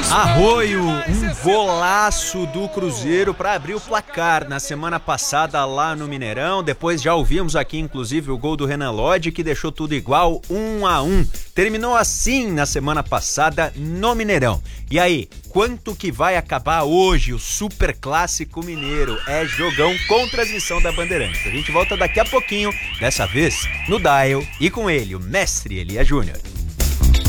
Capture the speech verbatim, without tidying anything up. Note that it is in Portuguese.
Arroio, um golaço do Cruzeiro para abrir o placar na semana passada lá no Mineirão. Depois já ouvimos aqui, inclusive, o gol do Renan Lodge, que deixou tudo igual, um a um. Terminou assim na semana passada no Mineirão. E aí, quanto que vai acabar hoje o Super Clássico Mineiro? É jogão com transmissão da Bandeirantes. A gente volta daqui a pouquinho, dessa vez no Dial, e com ele, o mestre Elia Júnior.